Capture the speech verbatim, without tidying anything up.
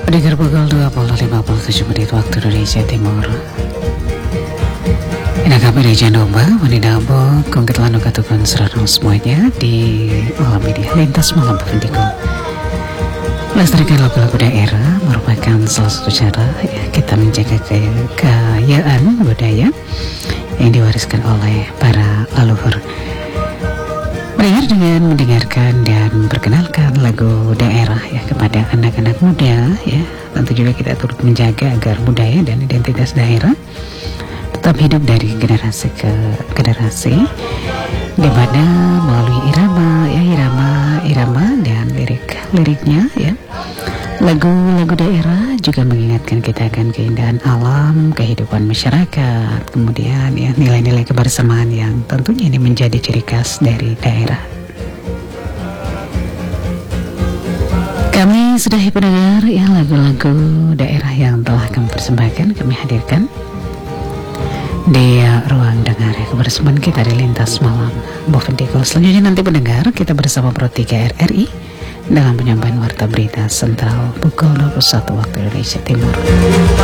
Pendengar pukul dua puluh lima puluh tujuh menit waktu Indonesia Timur. Ina kami dari Janoba, Wanidabo, Kongket Lanu Katukan Serarang semuanya di malam media lintas malam Pevendiko. Melestarikan lagu-lagu daerah merupakan salah satu cara ya, kita menjaga kekayaan budaya yang diwariskan oleh para leluhur. Mendengar dengan mendengarkan dan memperkenalkan lagu daerah ya kepada anak-anak muda ya, tentu juga kita turut menjaga agar budaya dan identitas daerah tetap hidup dari generasi ke generasi, di mana melalui irama ya irama irama dan lirik liriknya ya, lagu-lagu daerah juga mengingatkan kita akan keindahan alam, kehidupan masyarakat, kemudian ya nilai-nilai kebersamaan yang tentunya ini menjadi ciri khas dari daerah. Kami sudah pendengar ya lagu-lagu daerah yang telah kami persembahkan, kami hadirkan di uh, ruang dengar ya, kebersamaan kita di lintas malam Pevendiko. Selanjutnya nanti pendengar kita bersama Pro tiga R R I dalam penyampaian warta berita sentral pukul dua puluh satu waktu Indonesia Timur.